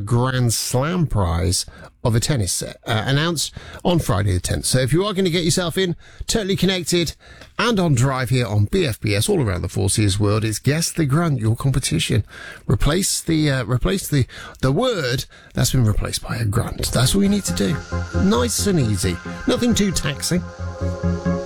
Grand Slam prize of a tennis set, announced on Friday the 10th. So if you are going to get yourself in, Totally Connected and on Drive here on BFBS all around the Four Seas world, it's Guess the Grunt, your competition. Replace the word that's been replaced by a grunt. That's all you need to do. Nice and easy. Nothing too taxing.